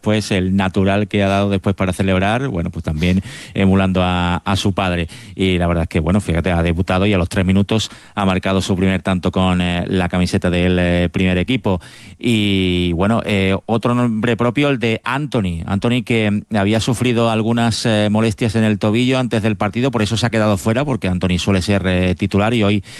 después, el natural que ha dado después para celebrar, bueno, pues también emulando a su padre. Y la verdad es que, bueno, fíjate, ha debutado y a los 3 minutos ha marcado su primer tanto con la camiseta del primer equipo. Y bueno, otro nombre propio, el de Anthony. Anthony, que había sufrido algunas molestias en el tobillo antes del partido, por eso se ha quedado fuera, porque Anthony suele ser titular y hoy